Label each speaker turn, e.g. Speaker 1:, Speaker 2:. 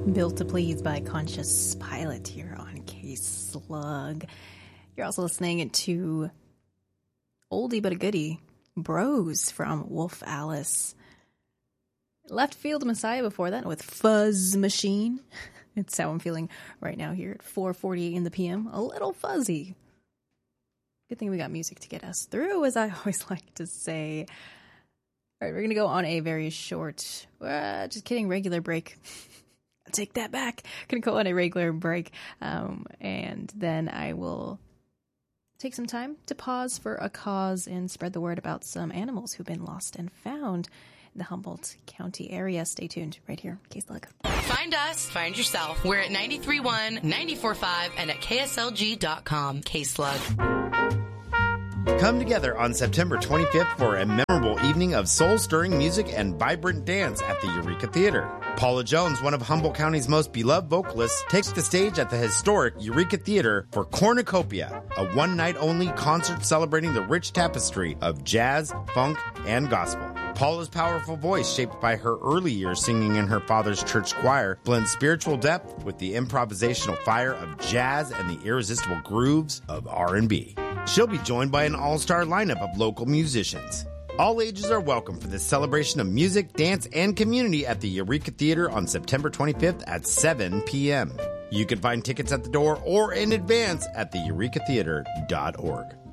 Speaker 1: Built to Please by Conscious Pilot here on K-Slug. You're also listening to oldie but a goodie, Bros from Wolf Alice. Left Field Messiah before that with Fuzz Machine. It's how I'm feeling right now here at 4:40 in the PM. A little fuzzy. Good thing we got music to get us through, as I always like to say. All right, we're going to go on a very short, just kidding, regular break. I'll take that back. Going to go on a regular break, and then I will take some time to pause for a cause and spread the word about some animals who've been lost and found in the Humboldt County area. Stay tuned right here, K-Slug.
Speaker 2: Find us, find yourself. We're at 93.1, 94.5, and at KSLG.com. K-Slug.
Speaker 3: Come together on September 25th for a memorable evening of soul-stirring music and vibrant dance at the Eureka Theater. Paula Jones, one of Humboldt County's most beloved vocalists, takes the stage at the historic Eureka Theater for Cornucopia, a one-night-only concert celebrating the rich tapestry of jazz, funk, and gospel. Paula's powerful voice, shaped by her early years singing in her father's church choir, blends spiritual depth with the improvisational fire of jazz and the irresistible grooves of R&B. She'll be joined by an all-star lineup of local musicians. All ages are welcome for this celebration of music, dance, and community at the Eureka Theater on September 25th at 7 p.m. You can find tickets at the door or in advance at theurekatheater.org.